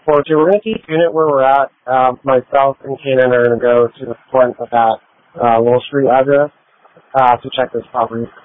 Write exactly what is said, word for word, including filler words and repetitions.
Well, okay, we're going to keep unit where we're at. Um, myself and Kanan are going to go to the front of that uh, Wall Street address uh, to check this property.